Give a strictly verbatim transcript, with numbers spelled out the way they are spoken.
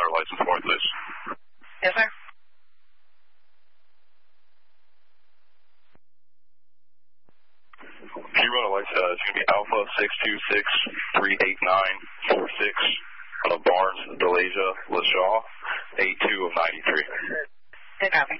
driver license for it, please? Yes, sir. Can you run a license? Uh, it's going to be Alpha six two six three eight nine four six uh, Barnes, Delasia, LaShaw, eight two of ninety-three. Good copy.